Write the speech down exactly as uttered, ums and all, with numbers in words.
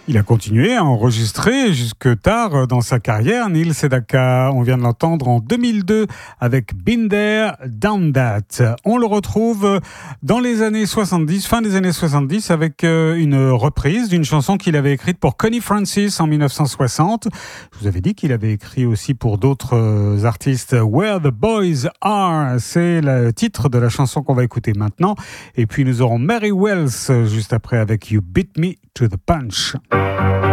Il a continué à enregistrer jusque tard dans sa carrière, Neil Sedaka. On vient de l'entendre en deux mille deux avec Been There, Done That. On le retrouve dans les années soixante-dix, fin des années soixante-dix, avec une reprise d'une chanson qu'il avait écrite pour Connie Francis en dix-neuf cent soixante. Je vous avais dit qu'il avait écrit aussi pour d'autres artistes. Where the Boys Are, c'est le titre de la chanson qu'on va écouter maintenant. Et puis nous aurons Mary Wells juste après avec You Beat Me to the Punch.